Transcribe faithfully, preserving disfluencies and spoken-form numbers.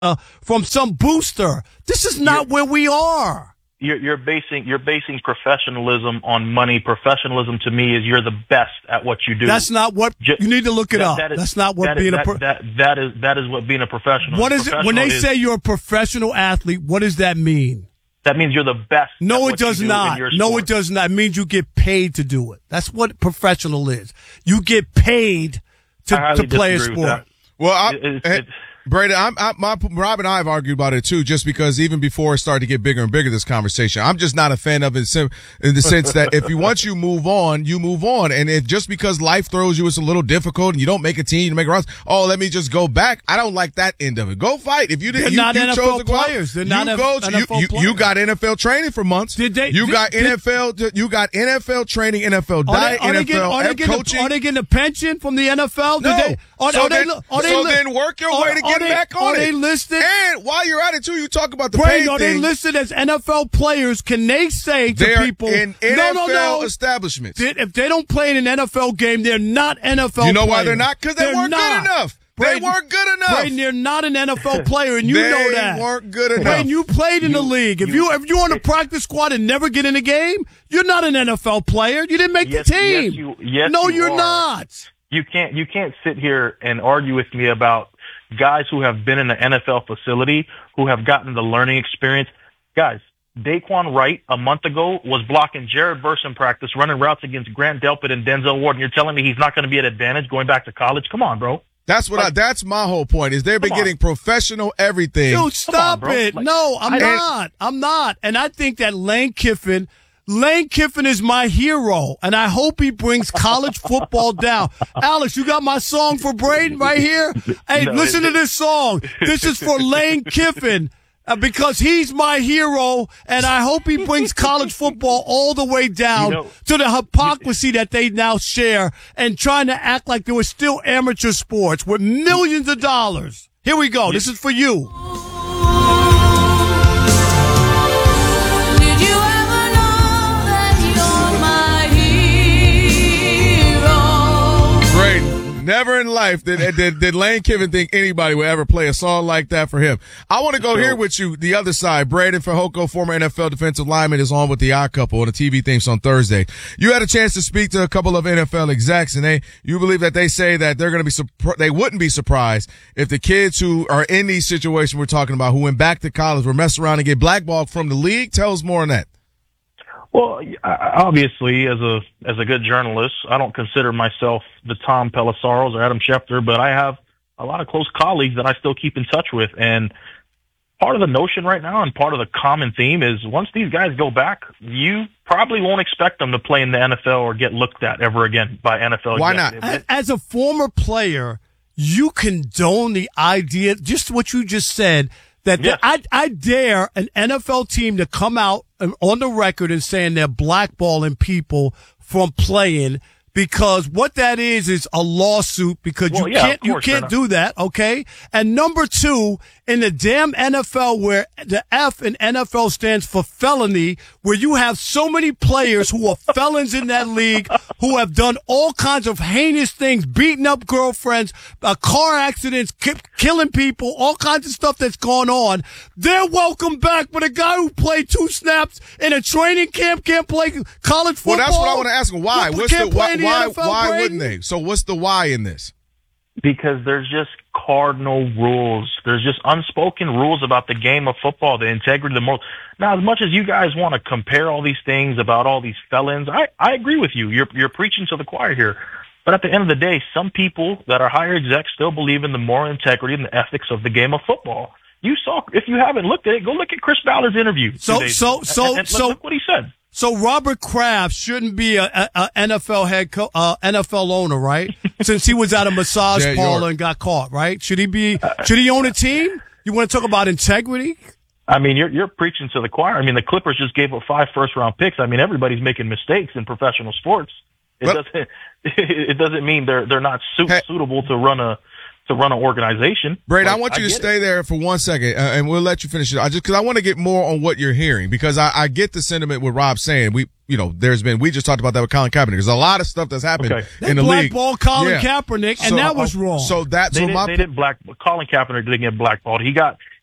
uh, from some booster. This is not you're, where we are. You're, you're basing you're basing professionalism on money. Professionalism to me is you're the best at what you do. That's not what Just, you need to look it that, up. that is, That's not what that being is, a pro- that, that that is that is what being a professional. What is it when they is, say you're a professional athlete? What does that mean? That means you're the best. No, at it does do not. No, it does not. It means you get paid to do it. That's what professional is. You get paid to, to play a sport. Well, I, it, it, it, Brady, I'm, I, my, Rob and I have argued about it too, just because even before it started to get bigger and bigger, this conversation, I'm just not a fan of it in the sense that if you once you move on, you move on, and if just because life throws you, it's a little difficult, and you don't make a team, you make a roster. Oh, let me just go back. I don't like that end of it. Go fight. If you didn't, They're not you, you N F L chose to go players. They're you not go, N F L you, you, players. you got N F L training for months. Did they? You did, got did, N F L. You got N F L training, N F L diet, are they, are N F L they getting, are they getting coaching. A, are they getting a pension from the N F L? Did No. They, are, so are then, they, are they, so li- then work your are, way to get they, back on are it. Are they listed? And while you're at it too, you talk about the Brady, pay are thing. they listed as N F L players? Can they say to They are people, in no, N F L no, no, establishments? Did, if they don't play in an N F L game, they're not N F L You know players. why they're not? Because they They're weren't not. good enough. Braden, they weren't good enough. Braden, they're not an N F L player, and you they know that. They weren't good enough. Braden, you played in you, the league. If you, you if you're on a practice squad and never get in a game, you're not an N F L player. You didn't make yes, the team. Yes, you, yes, no, you you're are. not. You can't you can't sit here and argue with me about guys who have been in an N F L facility, who have gotten the learning experience. Guys, Daquan Wright a month ago was blocking Jared Verse in practice, running routes against Grant Delpit and Denzel Ward, and you're telling me he's not going to be at advantage going back to college? Come on, bro. That's what. Like, I, that's my whole point. Is they've been getting professional everything. Dude, stop on, it! Like, no, I'm I, not. I'm not. And I think that Lane Kiffin. Lane Kiffin is my hero, and I hope he brings college football down. Alex, you got my song for Braden right here? Hey, no, listen to this song. This is for Lane Kiffin uh, because he's my hero, and I hope he brings college football all the way down you know, to the hypocrisy that they now share and trying to act like there was still amateur sports with millions of dollars. Here we go. This is for you. Never in life did, did did Lane Kiffin think anybody would ever play a song like that for him. I want to go here with you, the other side. Braden Fehoko, former N F L defensive lineman, is on with the Odd Couple on the T V things on Thursday. You had a chance to speak to a couple of N F L execs, and they you believe that they say that they're going to be surpri- they wouldn't be surprised if the kids who are in these situations we're talking about, who went back to college, were messing around and get blackballed from the league. Tell us more on that. Well, obviously, as a as a good journalist, I don't consider myself the Tom Pelissaros or Adam Schefter, but I have a lot of close colleagues that I still keep in touch with. And part of the notion right now and part of the common theme is once these guys go back, you probably won't expect them to play in the N F L or get looked at ever again by N F L Why executives. not? As a former player, you condone the idea, just what you just said, that yes. the, I, I dare an N F L team to come out on the record and saying they're blackballing people from playing, because what that is is a lawsuit, because well, you yeah, can't you can't do that, okay? And number two, in the damn N F L, where the F in N F L stands for felony, where you have so many players who are felons in that league, who have done all kinds of heinous things, beating up girlfriends, uh, car accidents, ki- killing people, all kinds of stuff that's going on. They're welcome back, but a guy who played two snaps in a training camp can't play college football. Well, that's what I want to ask them. Why? What's the why? The Why, N F L, why Braden? wouldn't they? So what's the why in this? Because there's just cardinal rules. There's just unspoken rules about the game of football, the integrity, the moral. Now, as much as you guys want to compare all these things about all these felons, I, I agree with you. You're, you're preaching to the choir here. But at the end of the day, some people that are higher execs still believe in the moral integrity and the ethics of the game of football. You saw, if you haven't looked at it, go look at Chris Ballard's interview. So, so, so, and, and so, look what he said. So Robert Kraft shouldn't be a, a, a N F L head co- uh, N F L owner, right? Since he was at a massage yeah, parlor and got caught, right? Should he be? Should he own a team? You want to talk about integrity? I mean, you're you're preaching to the choir. I mean, the Clippers just gave up five first round picks. I mean, everybody's making mistakes in professional sports. It but, doesn't it doesn't mean they're they're not suit, hey, suitable to run a to run an organization. Braid, like, I want you I to stay it. there for one second, uh, and we'll let you finish it. I just because I want to get more on what you're hearing, because I, I get the sentiment with Rob saying we, you know, there's been we just talked about that with Colin Kaepernick. There's a lot of stuff that's happened Okay. They in the league. blackballed Colin Yeah. Kaepernick, and So- that was wrong. So that's They so didn't, my they didn't black Colin Kaepernick didn't get blackballed. He got